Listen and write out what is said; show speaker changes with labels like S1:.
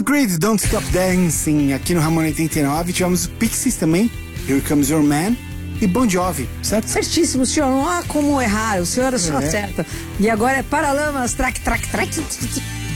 S1: Creed, Don't Stop Dancing, aqui no Ramon 89. Tivemos Pixies também, Here Comes Your Man. E Bon Jovi, certo?
S2: Certíssimo, senhor. Não há como errar, o senhor só acerta. E agora é Paralamas, track.